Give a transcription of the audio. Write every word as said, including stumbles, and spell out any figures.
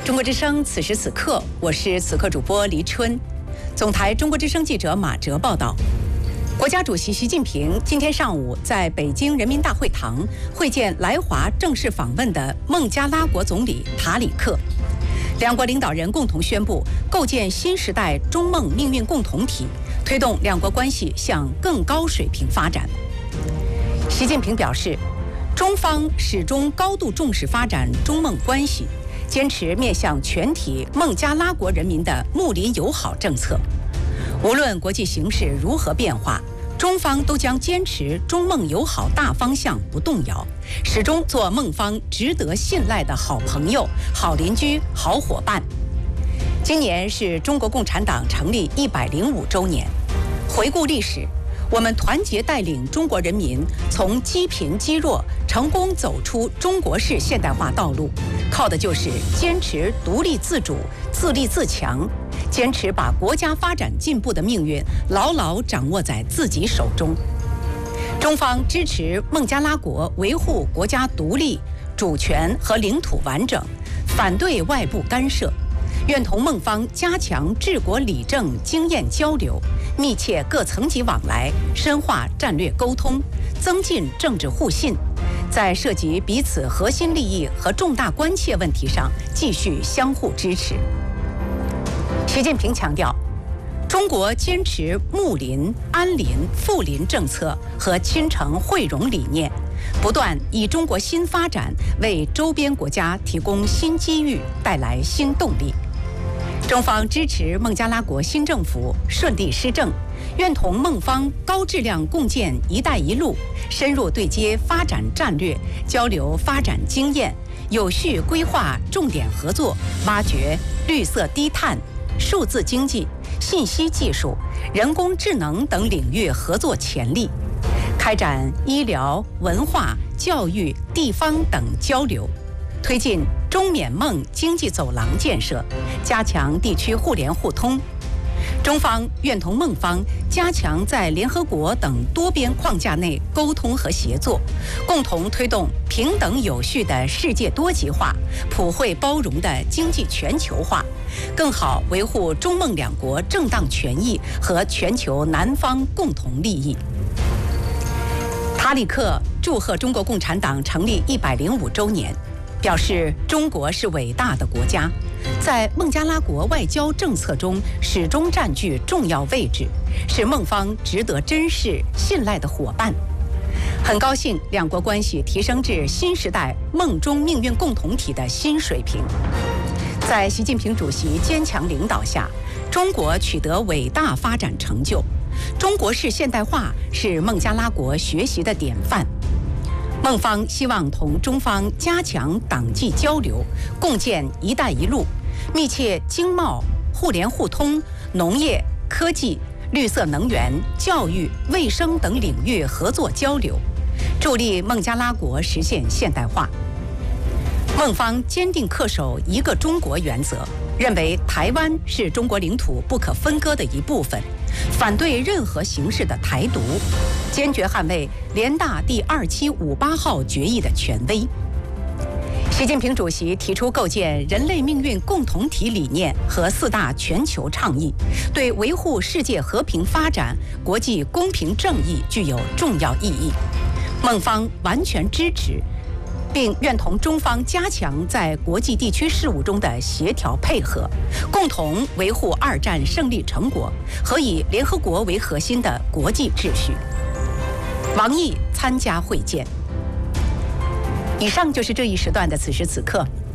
中国之声，此时此刻，我是此刻主播黎春。总台中国之声记者马哲报道，国家主席习近平今天上午在北京人民大会堂会见来华正式访问的孟加拉国总理塔里克。两国领导人共同宣布构建新时代中孟命运共同体，推动两国关系向更高水平发展。习近平表示，中方始终高度重视发展中孟关系，坚持面向全体孟加拉国人民的睦邻友好政策。无论国际形势如何变化，中方都将坚持中孟友好大方向不动摇，始终做孟方值得信赖的好朋友、好邻居、好伙伴。今年是中国共产党成立一百零五周年，回顾历史，我们团结带领中国人民从积贫积弱成功走出中国式现代化道路，靠的就是坚持独立自主、自立自强，坚持把国家发展进步的命运牢牢掌握在自己手中。中方支持孟加拉国维护国家独立、主权和领土完整，反对外部干涉，愿同孟方加强治国理政经验交流，密切各层级往来，深化战略沟通，增进政治互信，在涉及彼此核心利益和重大关切问题上继续相互支持。习近平强调，中国坚持睦邻、安邻、富邻政策和亲诚惠容理念，不断以中国新发展为周边国家提供新机遇，带来新动力。中方支持孟加拉国新政府顺利施政，愿同孟方高质量共建“一带一路”，深入对接发展战略，交流发展经验，有序规划重点合作，挖掘绿色低碳、数字经济、信息技术、人工智能等领域合作潜力，开展医疗、文化、教育、地方等交流，推进中缅孟经济走廊建设，加强地区互联互通。中方愿同孟方加强在联合国等多边框架内沟通和协作，共同推动平等有序的世界多极化、普惠包容的经济全球化，更好维护中孟两国正当权益和全球南方共同利益。塔里克祝贺中国共产党成立一百零五周年，表示中国是伟大的国家，在孟加拉国外交政策中始终占据重要位置，是孟方值得珍视、信赖的伙伴。很高兴两国关系提升至新时代孟中命运共同体的新水平。在习近平主席坚强领导下，中国取得伟大发展成就，中国式现代化是孟加拉国学习的典范。孟方希望同中方加强党际交流，共建“一带一路”，密切经贸、互联互通、农业、科技、绿色能源、教育、卫生等领域合作交流，助力孟加拉国实现现代化。孟方坚定恪守一个中国原则，认为台湾是中国领土不可分割的一部分，反对任何形式的台独，坚决捍卫联大第二七五八号决议的权威。习近平主席提出构建人类命运共同体理念和四大全球倡议，对维护世界和平发展、国际公平正义具有重要意义。孟方完全支持，并愿同中方加强在国际地区事务中的协调配合，共同维护二战胜利成果和以联合国为核心的国际秩序。王毅参加会见。以上就是这一时段的此时此刻，